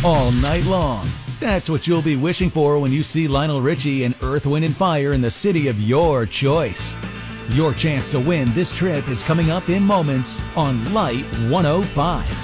all night long. That's what you'll be wishing for when you see Lionel Richie and Earth, Wind & Fire in the city of your choice. Your chance to win this trip is coming up in moments on Light 105.